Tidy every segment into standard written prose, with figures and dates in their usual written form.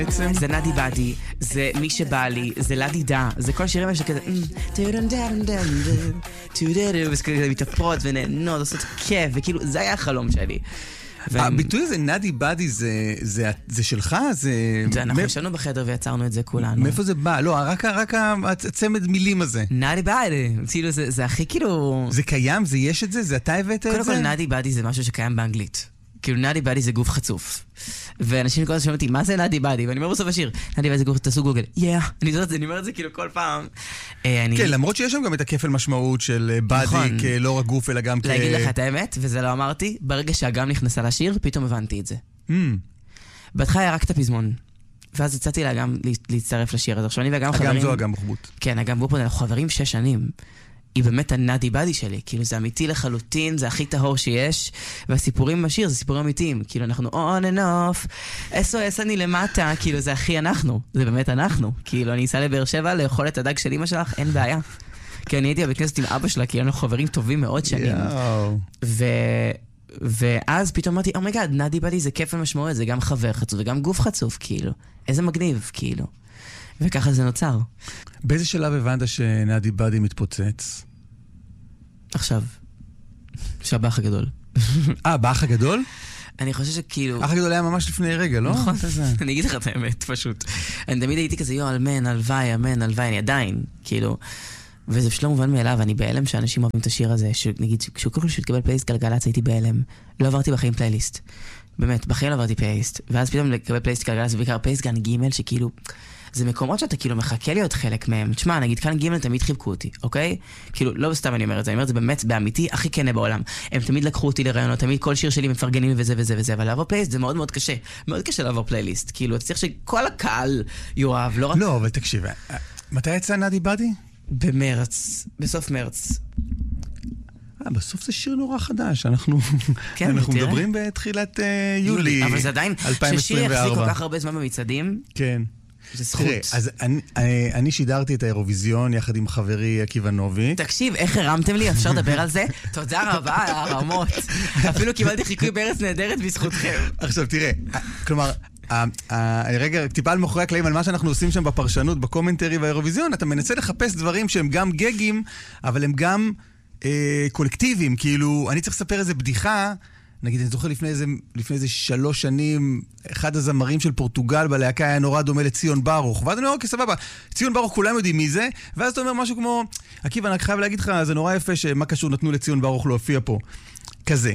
זה נדי בדי, זה מי שבא לי, זה לדי דה, זה כל שירים שכזה וכזה מתאפרות ונהנות, עושות כיף, וכאילו זה היה החלום שלי. הביטוי הזה נדי בדי זה שלך? אנחנו ישנו בחדר ויצרנו את זה כולנו. מאיפה זה בא? לא, רק הצמד מילים הזה. נדי בדי, זה הכי כאילו... זה קיים? זה יש את זה? זה אתה הבאת את זה? קודם כל נדי בדי זה משהו שקיים באנגלית. כאילו נדי בדי זה גוף חצוף. ואנשים כל הזמן שואלים אותי, מה זה נדי בדי? ואני אומר בסוף השיר, נדי בדי זה גוף, תעשו גוגל. אני אומר את זה כאילו כל פעם. כן, למרות שיש שם גם את הכפל משמעות של בדי, לא רק גוף, אלא גם להגיד לך את האמת, וזה לא אמרתי, ברגע שהגם נכנסה לשיר, פתאום הבנתי את זה. בהתחלה היה רק את הפזמון. ואז הצעתי לה גם להצטרף לשיר הזה. עכשיו אני וגם חברים... אגם זו אגם בוחבוט. כן, אגם בוחבוט, אנחנו חברים 6 שנים. היא באמת הנדי בדי שלי, כאילו זה אמיתי לחלוטין, זה הכי טהור שיש, והסיפורים בשיר זה סיפורים אמיתיים, כאילו אנחנו on and off, SOS אני למטה, כאילו זה הכי אנחנו, זה באמת אנחנו, כאילו אני אסע לבאר שבע לאכול את הדג של אמא שלך, אין בעיה, כי אני הייתי בבית כנסת עם אבא שלה, כי אנחנו חברים טובים מאוד שנים, ואז פתאום אמרתי, אומייגאד, נדי בדי זה כיף ומשמעות, זה גם חבר חצוף וגם גוף חצוף, כאילו, איזה מגניב, כאילו. וככה זה נוצר. באיזה שלב הבנת שנדי בדי מתפוצץ? עכשיו באח הגדול. באח הגדול? אני חושב שכאילו... האח הגדול היה ממש לפני רגע, לא? נכון, אני אגיד לך את האמת, פשוט. אני תמיד הייתי כזה, אמן, הלוואי, אני עדיין, כאילו... וזה פשוט לא מובן מאליו, אני בהלם שאנשים אוהבים את השיר הזה, שנגיד, כשכל שהוא התקבל פלייליסט גלגלץ הייתי בהלם. לא עברתי בחיים פלייליסט. באמת, בחיים לא עברתי פלייליסט. ואז פתאום לקבל פלייליסט גלגלץ, ובעיקר פלייליסט גן ג' שכאילו... זה מקומות שאתה כאילו מחכה להיות חלק מהם. תשמע, נגיד כאן ג' תמיד חיבקו אותי, אוקיי? כאילו, לא סתם אני אומר את זה, אני אומר את זה באמת באמיתי, הכי כנה בעולם. הם תמיד לקחו אותי לרעיונות, תמיד כל שיר שלי מפרגנים וזה וזה וזה, אבל לעבור פלייליסט זה מאוד מאוד קשה. מאוד קשה לעבור פלייליסט. כאילו, אתה צריך שכל הקהל יאהב, לא רק... לא, אבל תקשיב, מתי יצא נדי בדי? במרץ, בסוף מרץ. בסוף זה שיר נורא חדש, אנחנו מדברים בתחילת יולי 2024. אבל זה עדיין, ששיר יחזיק כל כך הרבה זמן במצעדים. כן. זה זכות. תראה, אז אני שידרתי את האירוויזיון יחד עם חברי עקיבא נובי. תקשיב, איך הרמתם לי? אפשר לדבר על זה? תודה רבה על הרמות. אפילו קיבלתי חיקוי בארץ נהדרת בזכותכם. עכשיו תראה, כלומר, רגע, טיפה על מאחורי הקלעים על מה שאנחנו עושים שם בפרשנות, בקומנטרי והאירוויזיון, אתה מנסה לחפש דברים שהם גם גגים, אבל הם גם קולקטיביים. כאילו, אני צריך לספר איזה בדיחה, נגיד, אני זוכר לפני איזה 3 שנים, אחד הזמרים של פורטוגל בלהקה היה נורא דומה לציון ברוך. ואז אני אומר, אוקיי, סבבה, ציון ברוך כולם יודעים מי זה, ואז אתה אומר משהו כמו, עקיבא, אני חייב להגיד לך, זה נורא יפה שמה קשור נתנו לציון ברוך להופיע פה. כזה.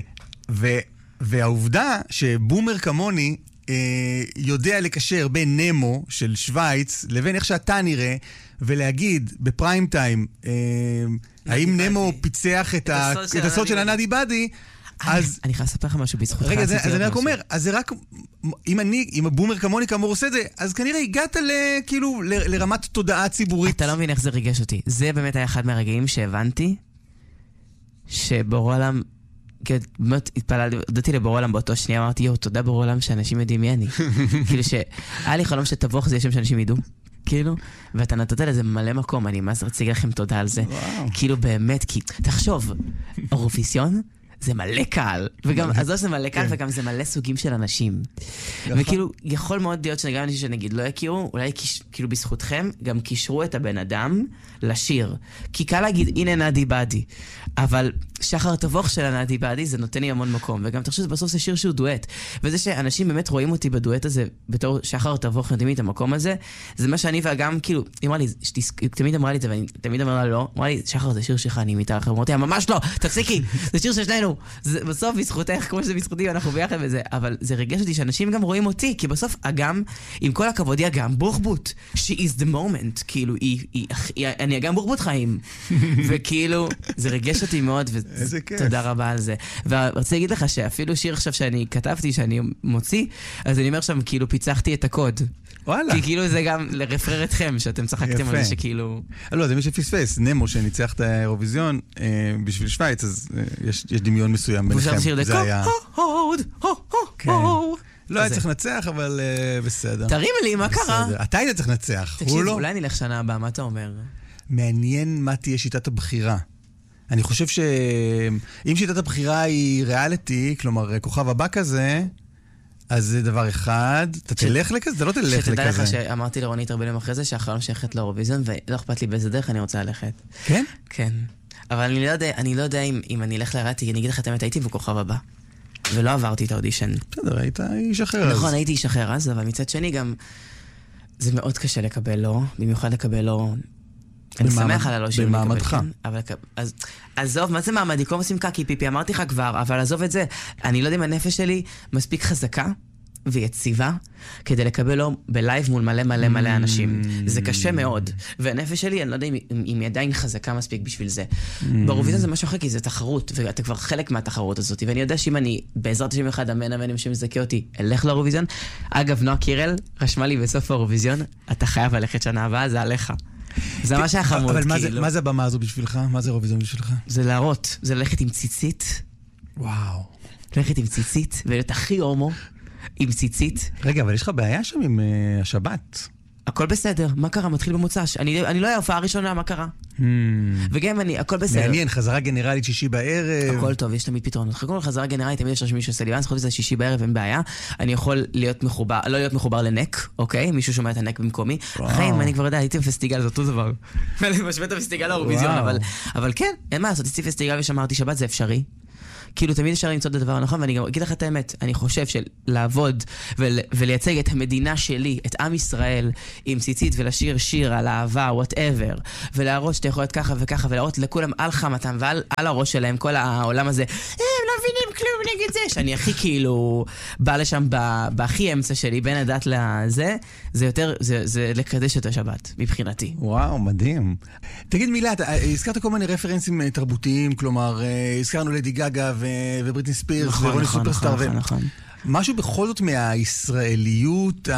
והעובדה שבומר כמוני יודע לקשר בין נמו של שוויץ לבין איך שאתה נראה, ולהגיד בפריים טיים, האם נמו פיצח את הסוד של הנדי בדי, אז... אני חייב לספר לך משהו בזכותך. רגע, אז אני רק אומר, אז זה רק... אם הבומר כמוני כאמור עושה את זה, אז כנראה הגעת כאילו לרמת תודעה ציבורית. אתה לא מבין איך זה ריגש אותי. זה באמת היה אחד מהרגעים שהבנתי שבורא עולם... באמת התפללתי, הודעתי לבורא עולם באותו שנייה, אמרתי, תודה בורא עולם שאנשים יודעים מי אני. כאילו שהיה לי חלום שתבוך זה שם שאנשים ידעו. כאילו, ואתה נתת לזה מלא מקום, אני ממש רציתי לכם תודה על זה. כאילו באמת, כי תחשוב, אירוויזיון זה מלא קהל, וגם, אז לא שזה מלא קהל, וגם זה מלא סוגים של אנשים. וכאילו, יכול מאוד להיות שגם אנשים שנגיד לא יכירו, אולי כאילו בזכותכם, גם קישרו את הבן אדם לשיר. כי קל להגיד, הנה נדי בדי. אבל שחר תבוך של הנדי בדי, זה נותן לי המון מקום. וגם תחשוב שבסוף זה שיר שהוא דואט. וזה שאנשים באמת רואים אותי בדואט הזה, בתור שחר תבוך, נותנים לי את המקום הזה, זה מה שאני וגם, כאילו, היא אמרה לי, תמיד אמרה לי את זה, ואני תמיד אמרה לה לא, אמרה לי, שחר, זה שיר שלך, אני מתארח. אמרתי, ממש לא, תפסיקי, זה שיר של שנינו. בסוף בזכותך, כמו שזה בזכותי, אנחנו ביחד בזה. אבל זה רגש אותי שאנשים גם רואים אותי, כי בסוף, אגם, עם כל הכבוד, היא אגם בוחבוט. She is the moment. כאילו, אני אגם בוחבוט חיים. וכאילו, זה רגש אותי מאוד, ותודה רבה על זה. ורציתי להגיד לך שאפילו שיר עכשיו שאני כתבתי, שאני מוציא, אז אני אומר שם, כאילו, פיצחתי את הקוד. וואלה. כי כאילו זה גם לרפרר אתכם, שאתם צחקתם על זה שכאילו... לא, זה מי שפספס, נמו שניצח את האירוויזיון בשביל שוויץ, אז יש דמיון מסוים ביניכם. זה היה... לא היה צריך לנצח, אבל בסדר. תרים לי, מה קרה? אתה היית צריך לנצח, הוא לא. תקשיב, אולי נלך שנה הבאה, מה אתה אומר? מעניין מה תהיה שיטת הבחירה. אני חושב שאם שיטת הבחירה היא ריאליטי, כלומר כוכב הבא כזה, אז זה דבר אחד. אתה תלך לכזה? אתה לא תלך לכזה. שתדע לך שאמרתי לרונית הרבה ימים אחרי זה, שהאחרון שהלכת לאירוויזיון, ולא אכפת לי באיזה דרך אני רוצה ללכת. כן? כן. אבל אני לא יודע אם אני אלך לראיתי, אני אגיד לך את האמת, הייתי בכוכב הבא. ולא עברתי את האודישן. בסדר, היית איש אחר אז. נכון, הייתי איש אחר אז, אבל מצד שני גם, זה מאוד קשה לקבל לא, במיוחד לקבל לא. אני שמח על הלא שלי. במעמדך. אז עזוב, מה זה מעמדי? כל עושים קקי פיפי, אמרתי לך כבר, אבל עזוב את זה. אני לא יודע אם הנפש שלי מספיק חזקה ויציבה, כדי לקבל לא בלייב מול מלא מלא מלא אנשים. זה קשה מאוד. והנפש שלי, אני לא יודע אם היא עדיין חזקה מספיק בשביל זה. באירוויזיון זה משהו אחר, כי זה תחרות, ואתה כבר חלק מהתחרות הזאת. ואני יודע שאם אני, בעזרת השם אחד, אמן שמזכה אותי, אלך לאירוויזיון. אגב, נועה קירל רשמה לי בסוף האירוויזיון, אתה חייב ללכת שנה הבאה, זה עליך. זה מה שהיה חמוד, כאילו. אבל מה זה הבמה הזו בשבילך? מה זה אירוויזיון בשבילך? זה להראות, זה ללכת עם ציצית. וואו. ללכת עם ציצית, ולהיות הכי הומו. עם ציצית. רגע, אבל יש לך בעיה שם עם השבת. הכל בסדר, מה קרה? מתחיל במוצ"ש. אני לא היה הופעה ראשונה, מה קרה? וגם הכל בסדר. מעניין, חזרה גנרלית שישי בערב. הכל טוב, יש תמיד פתרון. חכו חזרה גנרלית, תמיד יש מישהו שעושה לי, ואז חושב שזה שישי בערב, אין בעיה. אני יכול להיות מחובר, לא להיות מחובר לנק, אוקיי? מישהו שומע את הנק במקומי. חיים, אני כבר יודע, הייתי בפסטיגל, זה אותו דבר. ואני משווה את הפסטיגל לאירוויזיון, אבל כן, אין מה לעשות, הייתי פסטיגל ושמרתי שבת, זה אפשרי. כאילו תמיד אפשר למצוא את הדבר הנכון, ואני גם אגיד לך את האמת, אני חושב שלעבוד ולייצג את המדינה שלי, את עם ישראל, עם ציצית ולשיר שיר על אהבה, whatever, ולהראות שאתה יכול להיות ככה וככה, ולהראות לכולם על חמתם ועל הראש שלהם, כל העולם הזה, הם לא מבינים כלום נגד זה, שאני הכי כאילו בא לשם בהכי אמצע שלי, בין הדת לזה, זה יותר, זה לקדש את השבת, מבחינתי. וואו, מדהים. תגיד מילה, הזכרת כל מיני רפרנסים תרבותיים, כלומר, הזכרנו לדי גגה ובריטני ספירס ורוני סופרסטאר. נכון. משהו בכל זאת מהישראליות...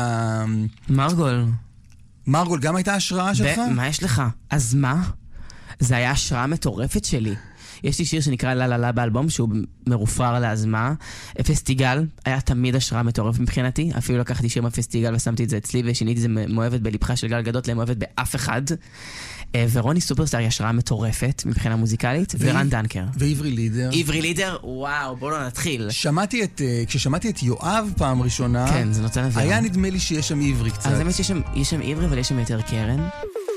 מרגול גם הייתה השראה שלך? מה יש לך? אז מה? זה היה השראה מטורפת שלי. יש לי שיר שנקרא לה לה לה באלבום, שהוא מרופרר להזמה. פסטיגל היה תמיד השראה מטורפת מבחינתי. אפילו לקחתי שיר מהפסטיגל ושמתי את זה אצלי, ושיניתי את זה מאוהבת בלבך של גל גדות למאוהבת באף אחד. ורוני סופרסטאר היא השראה מטורפת מבחינה מוזיקלית, ורן דנקר. ועברי לידר. עברי לידר, וואו, בואו לא נתחיל. כששמעתי את יואב פעם ראשונה, כן, זה נותן אווירה. היה נדמה לי שיש שם עברי קצת. אז באמת יש שם עברי, אבל יש שם יותר קרן.